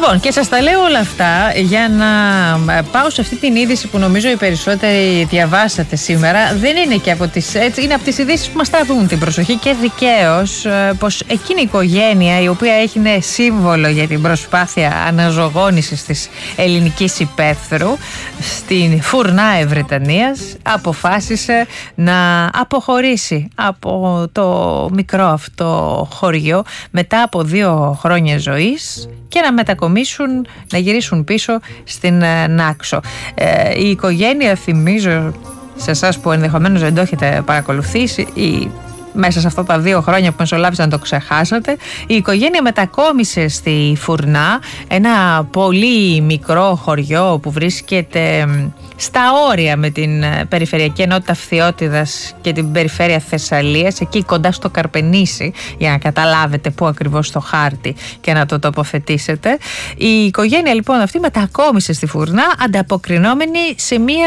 Λοιπόν, και σας τα λέω όλα αυτά για να πάω σε αυτή την είδηση που νομίζω οι περισσότεροι διαβάσατε σήμερα. Δεν είναι και από τις, έτσι, είναι από τις ειδήσεις που μας τραβούν την προσοχή και δικαίως, πως εκείνη η οικογένεια η οποία έγινε σύμβολο για την προσπάθεια αναζωογόνησης της ελληνικής υπαίθρου στην Φουρνά Βρετανίας αποφάσισε να αποχωρήσει από το μικρό αυτό χωριό μετά από 2 χρόνια ζωής και να μετακομίσουν, να γυρίσουν πίσω στην Νάξο. Η οικογένεια, θυμίζω σε εσάς που ενδεχομένως δεν το έχετε παρακολουθήσει ή μέσα σε αυτά τα 2 χρόνια που μεσολάβησαν το ξεχάσατε, η οικογένεια μετακόμισε στη Φουρνά, ένα πολύ μικρό χωριό που βρίσκεται στα όρια με την περιφερειακή ενότητα Φθιώτιδας και την περιφέρεια Θεσσαλίας, εκεί κοντά στο Καρπενήσι, για να καταλάβετε πού ακριβώς στο χάρτη και να το τοποθετήσετε. Η οικογένεια λοιπόν αυτή μετακόμισε στη Φουρνά ανταποκρινόμενη σε μία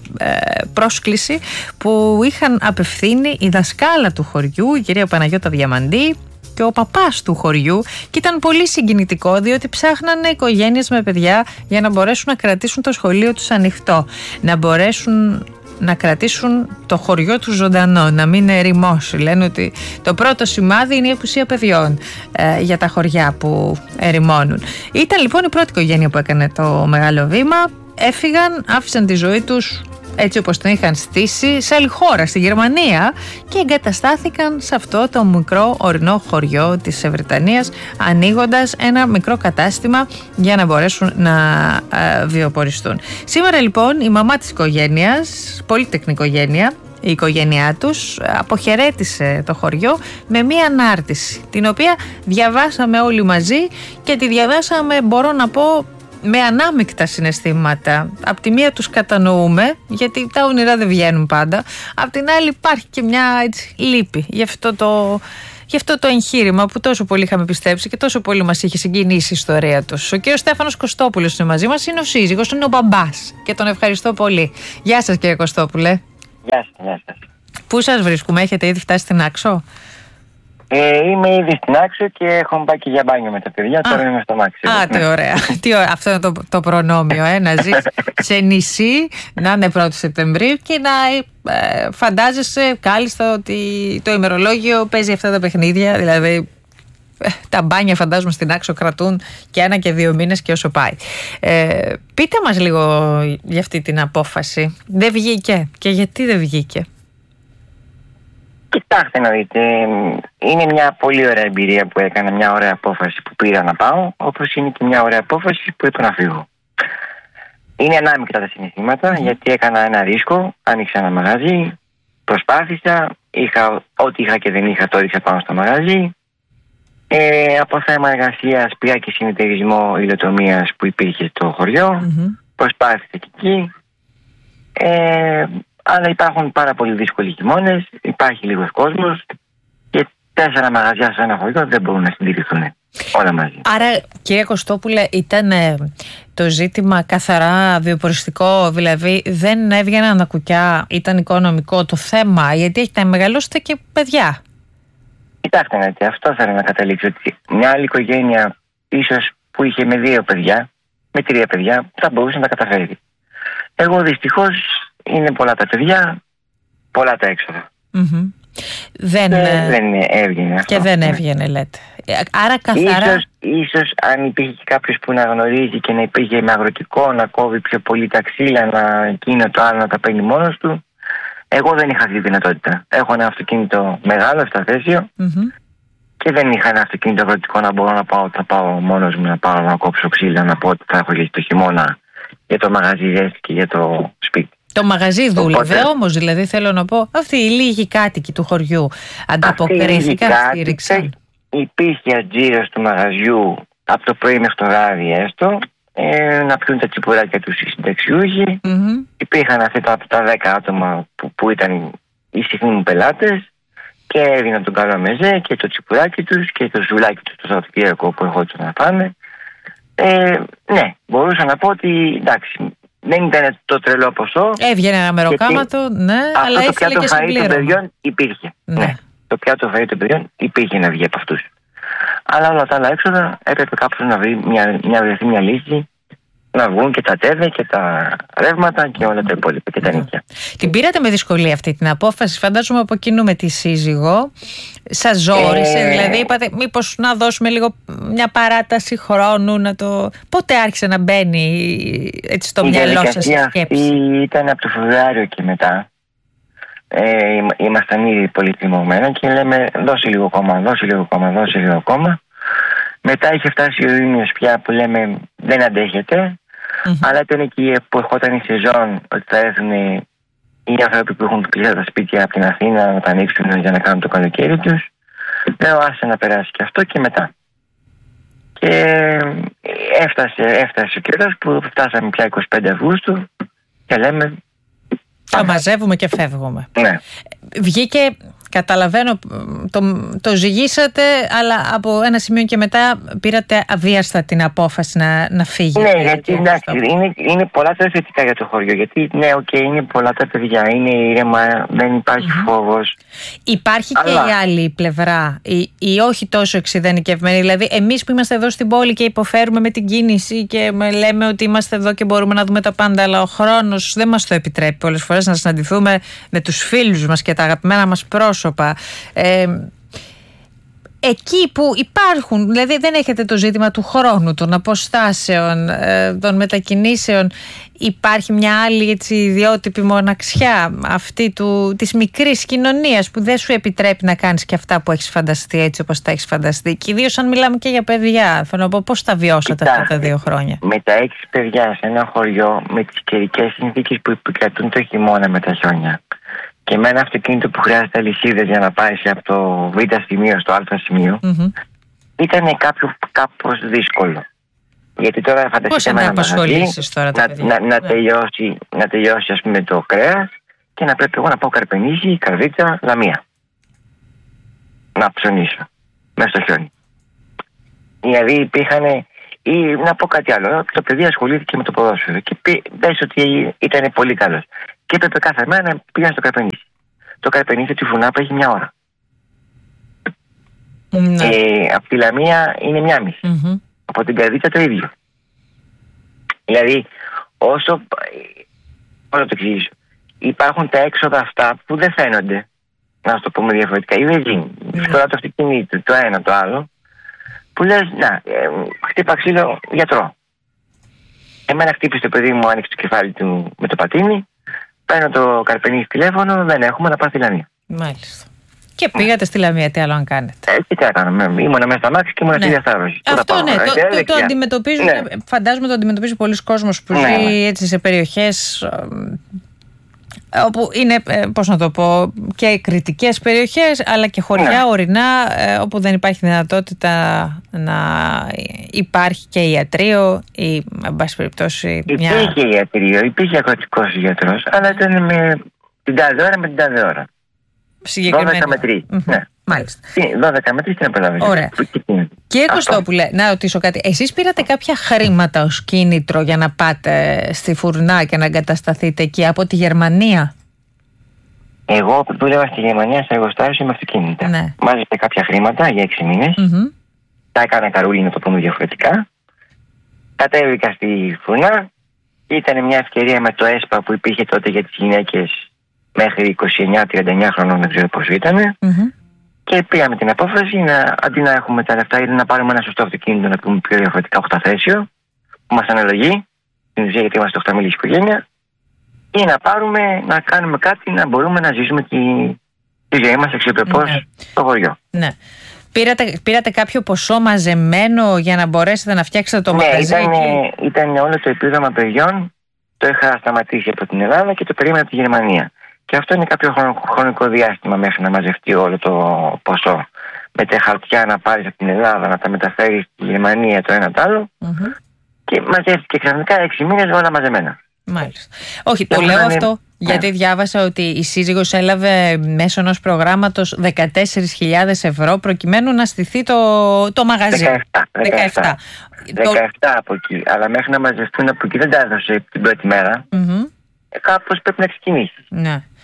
πρόσκληση που είχαν απευθύνει η δασκάλα του χωριού, η κυρία Παναγιώτα Διαμαντή, και ο παπάς του χωριού, και ήταν πολύ συγκινητικό διότι ψάχνανε οικογένειες με παιδιά για να μπορέσουν να κρατήσουν το σχολείο τους ανοιχτό, να μπορέσουν να κρατήσουν το χωριό του ζωντανό, να μην ερημώσει. Λένε ότι το πρώτο σημάδι είναι η απουσία παιδιών για τα χωριά που ερημώνουν. Ήταν λοιπόν η πρώτη οικογένεια που έκανε το μεγάλο βήμα. Έφυγαν, άφησαν τη ζωή τους έτσι όπως τον είχαν στήσει σε άλλη χώρα, στη Γερμανία, και εγκαταστάθηκαν σε αυτό το μικρό ορεινό χωριό της Βρετανίας, ανοίγοντας ένα μικρό κατάστημα για να μπορέσουν να βιοποριστούν. Σήμερα λοιπόν η μαμά της οικογένειας, πολύτεκνη οικογένεια, η οικογένειά τους, αποχαιρέτησε το χωριό με μία ανάρτηση, την οποία διαβάσαμε όλοι μαζί και τη διαβάσαμε, μπορώ να πω, με ανάμεικτα συναισθήματα. Απ' τη μία τους κατανοούμε, γιατί τα όνειρα δεν βγαίνουν πάντα. Απ' την άλλη υπάρχει και μια έτσι λύπη γι' αυτό το εγχείρημα που τόσο πολύ είχαμε πιστέψει και τόσο πολύ μας είχε συγκινήσει η ιστορία τους. Ο κύριος Στέφανος Κωστόπουλος είναι μαζί μας, είναι ο σύζυγος, είναι ο μπαμπάς και τον ευχαριστώ πολύ. Γεια σας κύριε Κωστόπουλε. Γεια σας. Πού σας βρίσκουμε, έχετε ήδη φτάσει στην Άξο? Είμαι ήδη στην Άξο και έχω πάει και για μπάνιο με τα παιδιά. Τώρα είμαι στο μάξι. Τι ωραία. Αυτό είναι το προνόμιο, να ζεις σε νησί, να είναι 1η Σεπτεμβρίου και να φαντάζεσαι κάλλιστα ότι το ημερολόγιο παίζει αυτά τα παιχνίδια. Δηλαδή τα μπάνια φαντάζομαι στην Άξο κρατούν και 1 και 2 μήνες και όσο πάει. Πείτε μας λίγο για αυτή την απόφαση. Δεν βγήκε, και γιατί δεν βγήκε? Κοιτάξτε να δείτε, είναι μια πολύ ωραία εμπειρία που έκανα, μια ωραία απόφαση που πήρα να πάω, όπως είναι και μια ωραία απόφαση που είπα να φύγω. Είναι ανάμεικτα τα συναισθήματα, γιατί έκανα ένα ρίσκο, άνοιξα ένα μαγαζί, προσπάθησα, ό,τι είχα και δεν είχα το έριξα πάνω στο μαγαζί. Από θέμα εργασίας πήγα και συνεταιρισμό υλοτομίας που υπήρχε στο χωριό, προσπάθησα και εκεί. Αλλά υπάρχουν πάρα πολύ δύσκολοι χειμώνες, υπάρχει λίγος κόσμος και 4 μαγαζιά σε ένα χωριό δεν μπορούν να συντηρηθούν όλα μαζί. Άρα κύριε Κωστόπουλε, ήταν το ζήτημα καθαρά βιοποριστικό, δηλαδή δεν έβγαιναν τα κουκιά, ήταν οικονομικό το θέμα, γιατί έχετε μεγαλώσετε και παιδιά? Κοιτάξτε να δείτε, αυτό θέλω να καταλήξω, ότι μια άλλη οικογένεια ίσως που είχε με 2 παιδιά, με 3 παιδιά, θα μπορούσε να τα καταφέρει. Εγώ δυστυχώς είναι πολλά τα παιδιά, πολλά τα έξοδα. Δεν έβγαινε αυτό. Και δεν έβγαινε, λέτε. Άρα καθαρά... Ίσως αν υπήρχε και κάποιος που να γνωρίζει και να υπήρχε με αγροτικό, να κόβει πιο πολύ τα ξύλα, να εκείνο το άλλο να τα παίρνει μόνος του. Εγώ δεν είχα αυτή τη δυνατότητα. Έχω ένα αυτοκίνητο μεγάλο, 7θέσιο, και δεν είχα ένα αυτοκίνητο αγροτικό να μπορώ να πάω, θα πάω μόνος μου, να πάω να κόψω ξύλα, να πω ότι θα έχω για το χειμώνα για το μαγαζί ζέστη και για το σπίτι. Το μαγαζί δούλευε όμως, δηλαδή θέλω να πω, αυτοί οι λίγοι κάτοικοι του χωριού ανταποκρίθηκαν, στήριξαν? Υπήρχε τζίρος του μαγαζιού από το πρωί μέχρι το βράδυ έστω, να πιούν τα τσιπουράκια τους οι συνταξιούχοι. Υπήρχαν αυτά από τα 10 άτομα που ήταν οι συχνοί μου πελάτες και έδιναν τον καλό μεζέ και το τσιπουράκι τους και το ζουλάκι τους το Σαββατοκύριακο που ερχόντουσαν να φάνε. Ναι, μπορούσα να πω ότι εντάξει, δεν ήταν το τρελό ποσό. Έβγαινε ένα μεροκάματο, ναι, αλλά ήθελε και συμπλήρωμα. Το πιάτο φαΐ των παιδιών υπήρχε. Ναι, το πιάτο φαΐ των παιδιών υπήρχε να βγει από αυτούς. Αλλά όλα τα άλλα έξοδα έπρεπε κάποιος να βρεθεί μια λύση, να βγουν και τα τέδε και τα ρεύματα και όλα τα υπόλοιπα και τα νίκια. Την πήρατε με δυσκολία αυτή την απόφαση, φαντάζομαι από κοινού με τη σύζυγο. Σας ζόρισε, δηλαδή είπατε μήπως να δώσουμε λίγο μια παράταση χρόνου, να το... Πότε άρχισε να μπαίνει έτσι στο μυαλό σας η σκέψη? Αυτή ήταν από το Φεβρουάριο και μετά. Ήμασταν ήδη πολύ θυμωμένα και λέμε δώσε λίγο ακόμα. Μετά είχε φτάσει ο Ιούνιος πια που λέμε δεν αντέχεται. Αλλά ήταν εκεί που ερχόταν η σεζόν ότι θα έρθουν οι άνθρωποι που έχουν κλείσει τα σπίτια από την Αθήνα να τα ανοίξουν για να κάνουν το καλοκαίρι τους. Λέω άσε να περάσει και αυτό και μετά. Και έφτασε ο καιρός που φτάσαμε πια 25 Αυγούστου και λέμε το μαζεύουμε και φεύγουμε. Ναι. Βγήκε, καταλαβαίνω, το ζυγίσατε, αλλά από ένα σημείο και μετά πήρατε αβίαστα την απόφαση να φύγετε. Ναι, γιατί εντάξει, είναι πολλά τα θετικά για το χωριό. Γιατί ναι, είναι πολλά τα παιδιά, είναι ήρεμα, δεν υπάρχει φόβος. Υπάρχει και η άλλη πλευρά, η όχι τόσο εξειδανικευμένη. Δηλαδή, εμείς που είμαστε εδώ στην πόλη και υποφέρουμε με την κίνηση και λέμε ότι είμαστε εδώ και μπορούμε να δούμε τα πάντα, αλλά ο χρόνος δεν μας το επιτρέπει πολλές φορές να συναντηθούμε με τους φίλους μας και τα αγαπημένα μας πρόσωπα. Εκεί που υπάρχουν, δηλαδή δεν έχετε το ζήτημα του χρόνου, των αποστάσεων, των μετακινήσεων, υπάρχει μια άλλη έτσι ιδιότυπη μοναξιά αυτή της μικρής κοινωνίας που δεν σου επιτρέπει να κάνεις και αυτά που έχεις φανταστεί έτσι όπως τα έχεις φανταστεί. Και ιδίως αν μιλάμε και για παιδιά, θέλω να πω πώς τα βιώσατε αυτά τα 2 χρόνια. Με τα 6 παιδιά σε ένα χωριό, με τις καιρικές συνθήκες που επικρατούν το χειμώνα με τα χιόνια. Και με ένα αυτοκίνητο που χρειάζεται αλυσίδες για να πάει από το Β σημείο στο Α σημείο, ήταν κάπως δύσκολο. Γιατί τώρα φανταστείτε πώς να απασχολήσεις τώρα τα παιδιά. Να τελειώσει ας πούμε το κρέας και να πρέπει εγώ να πάω Καρπενήσι, Καρδίτσα, Λαμία. Να ψωνίσω μέσα στο χιόνι. Δηλαδή υπήρχαν, ή να πω κάτι άλλο, το παιδί ασχολήθηκε με το ποδόσφαιρο και πες ότι ήταν πολύ καλός. Και έπρεπε κάθε μέρα να πήγαν στο Καρπενήσι. Το Καρπενήσι τη Φουνάπα έχει 1 ώρα. Από τη Λαμία είναι 1,5. Από την Καρδίτσα το ίδιο. Δηλαδή, όσο το εξηγήσω, υπάρχουν τα έξοδα αυτά που δεν φαίνονται. Να το πούμε διαφορετικά. Η βενζίνη, φορά το αυτοκίνητο, το ένα το άλλο, που λες, χτύπα ξύλο γιατρό. Εμένα χτύπησε το παιδί μου, άνοιξε το κεφάλι του με το πατίνι. Παίρνω το Καρπενήσι τηλέφωνο, δεν έχουμε, να πάω στη Λαμία. Μάλιστα. Και πήγατε στη Λαμία, τι άλλο αν κάνετε. Τι έκανα, ήμουνα μέσα στα μάξι και ήμουνα στη διασταύρωση. Αυτό ναι, το αντιμετωπίζουν, φαντάζομαι το αντιμετωπίζει πολλοί κόσμος που ζει έτσι σε περιοχές όπου είναι, πώς να το πω, και κριτικές περιοχές, αλλά και χωριά ορεινά, όπου δεν υπάρχει δυνατότητα να υπάρχει και ιατρείο ή, εν πάση περιπτώσει, Υπήρχε ιατρείο, υπήρχε ακροτικός γιατρός, αλλά ήταν με την τάδε ώρα με την τάδε ώρα. 12 με 3. Ναι. Μάλιστα. 12 με 3 την επαναλάβει. Ωραία. Κύριε Κωστόπουλε, να ρωτήσω κάτι. Εσείς πήρατε κάποια χρήματα ως κίνητρο για να πάτε στη Φουρνά και να εγκατασταθείτε εκεί από τη Γερμανία? Εγώ που δούλευα στη Γερμανία σε εργοστάσιο με αυτοκίνητα. Ναι. Μάζεψα κάποια χρήματα για 6 μήνες. Τα έκανα καρούλι, να το πούμε διαφορετικά. Κατέβηκα στη Φουρνά. Ήταν μια ευκαιρία με το ΕΣΠΑ που υπήρχε τότε για τις γυναίκες μέχρι 29-39 χρονών, δεν ξέρω πώς ήταν. Και πήραμε την απόφαση αντί να έχουμε τα λεφτά ή να πάρουμε ένα σωστό αυτοκίνητο, να πούμε πιο διαφορετικά 8θέσιο, που μας αναλογεί, στην ουσία γιατί είμαστε 8μήλης οικογένεια, ή να πάρουμε, να κάνουμε κάτι, να μπορούμε να ζήσουμε τη ζωή μας αξιοπρεπώς στο χωριό. Ναι. Πήρατε κάποιο ποσό μαζεμένο για να μπορέσετε να φτιάξετε το μαγαζί? Ναι, ήταν όλο το επίδομα παιδιών, το είχα σταματήσει από την Ελλάδα και το περίμενα από τη Γερμανία. Και αυτό είναι κάποιο χρονικό διάστημα μέχρι να μαζευτεί όλο το ποσό. Με τα χαρτιά να πάρεις από την Ελλάδα, να τα μεταφέρεις στη Γερμανία το ένα το άλλο. Και μαζεύτηκε ξαφνικά 6 μήνες όλα μαζεμένα. Μάλιστα. Όχι, το λέω αυτό γιατί διάβασα ότι η σύζυγος έλαβε μέσω ενός προγράμματος 14.000 ευρώ προκειμένου να στηθεί το μαγαζί. 17 από εκεί. Αλλά μέχρι να μαζευτούν από εκεί δεν τα έδωσε την πρώτη μέρα. Κάπως πρέπει να ξεκινήσει. Ναι.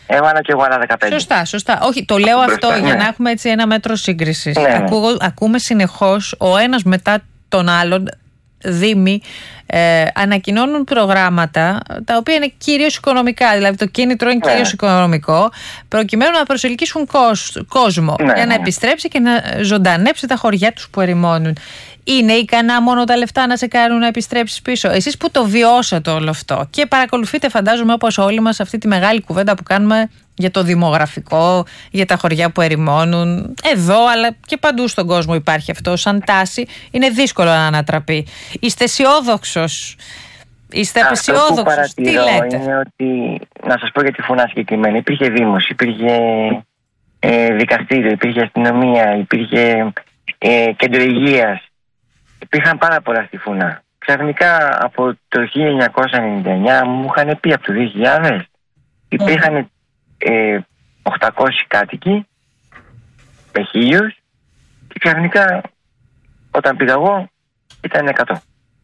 έβαλα και εγώ άλλα 15. Σωστά. Όχι, το λέω αυτό για να έχουμε έτσι ένα μέτρο σύγκρισης. Ακούμε συνεχώς ο ένας μετά τον άλλον δήμοι ανακοινώνουν προγράμματα τα οποία είναι κυρίως οικονομικά, δηλαδή το κίνητρο είναι κυρίως οικονομικό, προκειμένου να προσελκύσουν κόσμο για να επιστρέψει και να ζωντανέψει τα χωριά τους που ερημώνουν. Είναι ικανά μόνο τα λεφτά να σε κάνουν να επιστρέψεις πίσω? Εσείς που το βιώσατε όλο αυτό και παρακολουθείτε, φαντάζομαι όπως όλοι μας, αυτή τη μεγάλη κουβέντα που κάνουμε για το δημογραφικό, για τα χωριά που ερημώνουν, εδώ αλλά και παντού στον κόσμο υπάρχει αυτό σαν τάση, είναι δύσκολο να ανατραπεί. Είστε αισιόδοξος? Είστε απεσιόδοξος? Τι λέτε? Είναι ότι, να σας πω για τη Φουνά συγκεκριμένα, υπήρχε δήμος, υπήρχε δικαστήριο, υπήρχε αστυνομία, υπήρχε κέντρο υγείας, υπήρχαν πάρα πολλά στη Φουνά. Ξαφνικά από το 1999 μου είχαν πει από το 2000 υπήρχαν 800 κάτοικοι με 1000 και ξαφνικά όταν πήγα εγώ ήταν 100.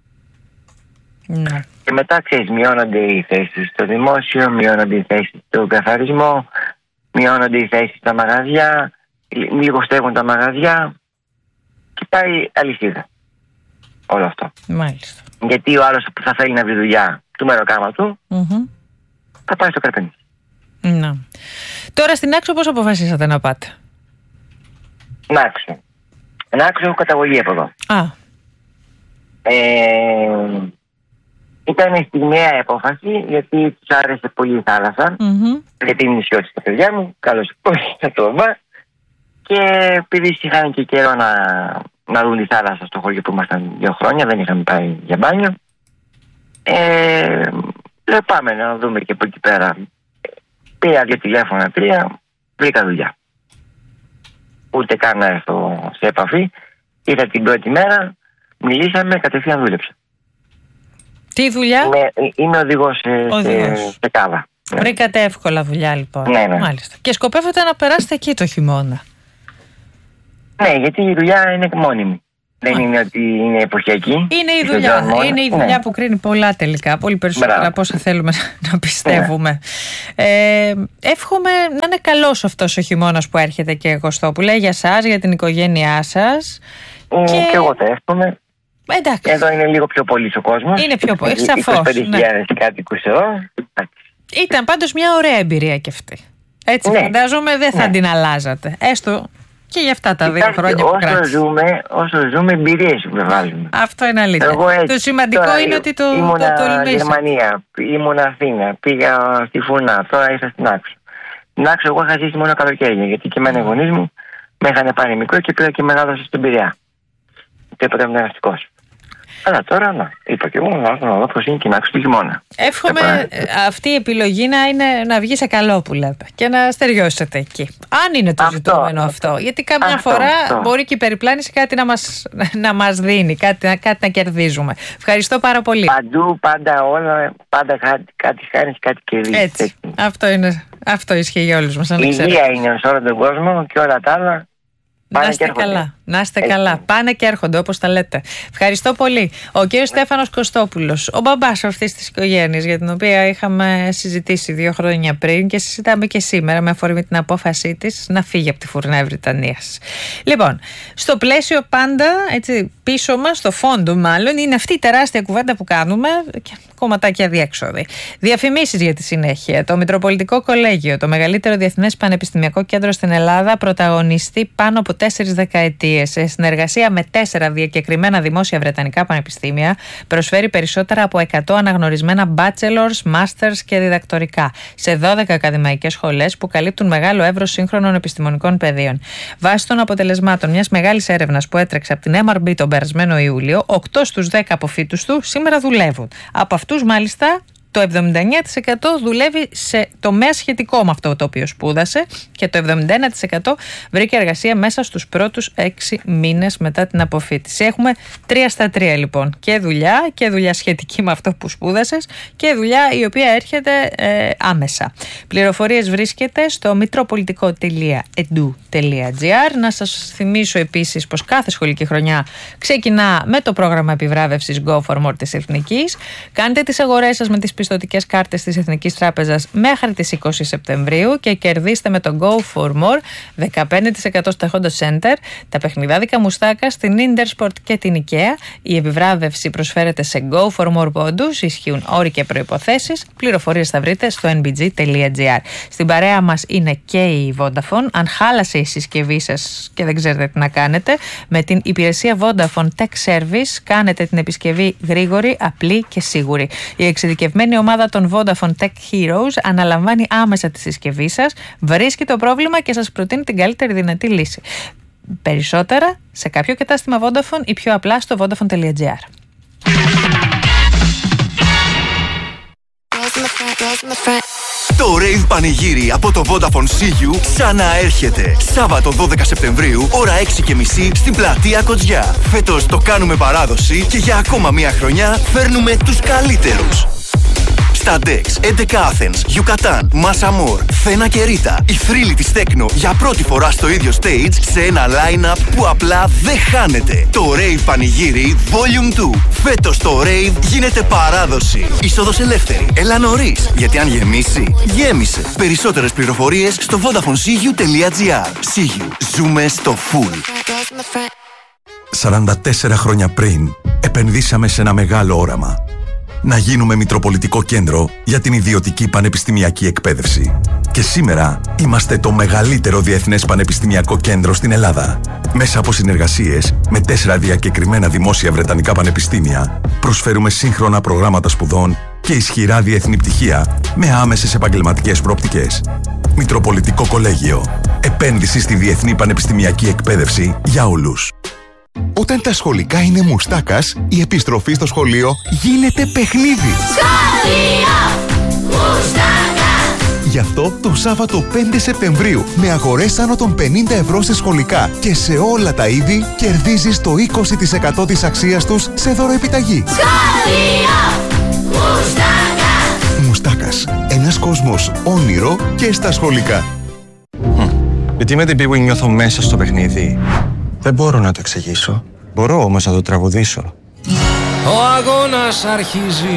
Ναι. Και μετά ξέρεις, μειώνονται οι θέσεις στο δημόσιο, μειώνονται οι θέσεις στον καθαρισμό, μειώνονται οι θέσεις στα μαγαζιά, λιγοστεύουν τα μαγαζιά και πάει αλυσίδα όλο αυτό. Μάλιστα. Γιατί ο άλλος που θα θέλει να βρει δουλειά του μεροκάμα του θα πάει στο Καρπενήσι. Ναι. Τώρα στην Άξο πώς αποφασίσατε να πάτε? Άξο έχω καταγωγή από εδώ. Ήταν στιγμιαία η απόφαση γιατί τους άρεσε πολύ η θάλασσα, γιατί είναι νησιώτης τα παιδιά μου, καλώς θα το βά, και επειδή είχαν και καιρό να δουν τη θάλασσα στο χωριό που ήμασταν 2 χρόνια, δεν είχαμε πάει για μπάνιο, λέω πάμε να δούμε και από εκεί πέρα. Πήρα 2 τηλέφωνα, 3, βρήκα δουλειά. Ούτε καν να έρθω σε επαφή. Ήρθα την πρώτη μέρα, μιλήσαμε, κατευθείαν δούλεψα. Τι δουλειά? Είμαι οδηγός σε κάβα. Βρήκατε εύκολα δουλειά λοιπόν. Ναι. Μάλιστα. Και σκοπεύετε να περάσετε εκεί το χειμώνα? Ναι, γιατί η δουλειά είναι μόνιμη. Δεν είναι ότι είναι εποχιακή. Είναι η δουλειά. Είναι η δουλειά που κρίνει πολλά τελικά. Πολύ περισσότερα από όσα θέλουμε να πιστεύουμε. Εύχομαι να είναι καλός αυτός ο χειμώνας που έρχεται και Κωστόπουλε για σας, για την οικογένειά σας. Και εγώ το εύχομαι. Εντάξει. Εδώ είναι λίγο πιο πολύ ο κόσμος. Είναι πιο πολύ, σαφώς. 25.000 κάτοικους εδώ. Ήταν πάντως μια ωραία εμπειρία και αυτή. Έτσι φαντάζομαι δεν θα την αλλάζατε. Έστω και για αυτά τα 2 χρόνια που κράτησε. Όσο ζούμε, εμπειρίες που βάζουμε. Αυτό είναι αλήθεια. Το σημαντικό είναι ότι το τολμήσατε. Γερμανία, ήμουν Αθήνα, πήγα στη Φουνά, τώρα ήρθα στην Άξο. Στην Άξο εγώ είχα ζήσει μόνο καλοκαίρια, γιατί και εμένα οι γονείς μου με είχαν πάρει μικρό και πήγα και μεγάλωσα στην Πειραιά. Τίποτα ήμουν ναυτικός. Αλλά τώρα είπα και εγώ να δω πώς είναι και να άξω το χειμώνα. Εύχομαι αυτή η επιλογή να βγει σε καλό που λέτε και να στεριώσετε εκεί. Αν είναι το ζητούμενο αυτό. Γιατί καμιά φορά μπορεί και η περιπλάνηση κάτι να μας δίνει, κάτι να κερδίζουμε. Ευχαριστώ πάρα πολύ. Παντού, πάντα όλα, πάντα κάτι χάνεις, κάτι κερδίζεις. Έτσι. Αυτό ισχύει για όλους μας. Η υγεία είναι σε όλο τον κόσμο και όλα τα άλλα. Να είστε καλά. Πάνε και έρχονται όπως τα λέτε. Ευχαριστώ πολύ. Ο κύριος Στέφανος Κωστόπουλος, ο μπαμπάς αυτής της οικογένειας, για την οποία είχαμε συζητήσει 2 χρόνια πριν και συζητάμε και σήμερα με αφορμή την απόφασή της να φύγει από τη φουρνιά Βρυτανίας. Λοιπόν, στο πλαίσιο πάντα, έτσι, πίσω μας, στο φόντο μάλλον, είναι αυτή η τεράστια κουβέντα που κάνουμε και κομματάκια αδιέξοδη. Διαφημίσεις για τη συνέχεια. Το Μητροπολιτικό Κολέγιο, το μεγαλύτερο διεθνές πανεπιστημιακό κέντρο στην Ελλάδα, πρωταγωνιστεί πάνω από 4 δεκαετίες. Σε συνεργασία με 4 διακεκριμένα δημόσια βρετανικά πανεπιστήμια, προσφέρει περισσότερα από 100 αναγνωρισμένα bachelors, masters και διδακτορικά σε 12 ακαδημαϊκές σχολές που καλύπτουν μεγάλο εύρος σύγχρονων επιστημονικών πεδίων. Βάσει των αποτελεσμάτων μιας μεγάλης έρευνας που έτρεξε από την MRB τον περασμένο Ιούλιο, 8 στους 10 αποφύτους του σήμερα δουλεύουν. Από αυτούς, μάλιστα, το 79% δουλεύει σε τομέα σχετικό με αυτό το οποίο σπούδασε και το 71% βρήκε εργασία μέσα στους πρώτους 6 μήνες μετά την αποφοίτηση. Έχουμε 3 στα 3 λοιπόν. Και δουλειά σχετική με αυτό που σπούδασες και δουλειά η οποία έρχεται άμεσα. Πληροφορίες βρίσκεται στο mitropolitiko.edu.gr. Να σας θυμίσω επίσης πως κάθε σχολική χρονιά ξεκινά με το πρόγραμμα επιβράβευσης Go for More της Εθνικής. Κάντε τις αγορές σας με τις πιστωτικές κάρτες της Εθνικής Τράπεζας μέχρι τις 20 Σεπτεμβρίου και κερδίστε με το Go for More 15% στα Honda Center, τα παιχνιδάδικα μουστάκα στην Intersport και την IKEA. Η επιβράβευση προσφέρεται σε Go for More πόντους, ισχύουν όροι και προϋποθέσεις. Πληροφορίες θα βρείτε στο nbg.gr. Στην παρέα μας είναι και η Vodafone. Αν χάλασε η συσκευή σας και δεν ξέρετε τι να κάνετε, με την υπηρεσία Vodafone Tech Service κάνετε την επισκευή γρήγορη, απλή και σίγουρη. Η εξειδικευμένη ομάδα των Vodafone Tech Heroes αναλαμβάνει άμεσα τη συσκευή σας, βρίσκει το πρόβλημα και σας προτείνει την καλύτερη δυνατή λύση. Περισσότερα σε κάποιο κατάστημα Vodafone ή πιο απλά στο vodafone.gr. Το Rave Πανηγύρι από το Vodafone CU ξαναέρχεται. Σάββατο 12 Σεπτεμβρίου, ώρα 6:30 στην πλατεία Κοτζιά. Φέτος το κάνουμε παράδοση και για ακόμα μία χρονιά φέρνουμε τους καλύτερους. Στα Dex, 11 Athens, Yucatan, Masamor, Θένα και Ρίτα. Οι θρύλοι της Τέκνο για πρώτη φορά στο ίδιο stage σε ένα line-up που απλά δεν χάνεται. Το Rave Πανηγύρι Volume 2. Φέτος το Rave γίνεται παράδοση. Είσοδος ελεύθερη. Έλα νωρίς, γιατί αν γεμίσει, γέμισε. Περισσότερες πληροφορίες στο vodafonesiu.gr. Siu. Ζούμε στο full. 44 χρόνια πριν, επενδύσαμε σε ένα μεγάλο όραμα. Να γίνουμε μητροπολιτικό κέντρο για την ιδιωτική πανεπιστημιακή εκπαίδευση. Και σήμερα είμαστε το μεγαλύτερο διεθνές πανεπιστημιακό κέντρο στην Ελλάδα. Μέσα από συνεργασίες με 4 διακεκριμένα δημόσια βρετανικά πανεπιστήμια, προσφέρουμε σύγχρονα προγράμματα σπουδών και ισχυρά διεθνή πτυχία με άμεσες επαγγελματικές προοπτικές. Μητροπολιτικό Κολέγιο. Επένδυση στη διεθνή πανεπιστημιακή εκπαίδευση για όλους. Όταν τα σχολικά είναι μουστάκας, η επιστροφή στο σχολείο γίνεται παιχνίδι. Σχολείο Μουστάκα. Γι' αυτό το Σάββατο 5 Σεπτεμβρίου, με αγορές άνω των 50 ευρώ σε σχολικά και σε όλα τα είδη, κερδίζεις το 20% της αξίας τους σε δωροεπιταγή. Σχολείο Μουστάκα. Μουστάκας. Ένας κόσμος όνειρο και στα σχολικά. Γιατί με την πίγου νιώθω μέσα στο παιχνίδι. Δεν μπορώ να το εξηγήσω. Μπορώ όμως να το τραγουδήσω. Ο αγώνας αρχίζει.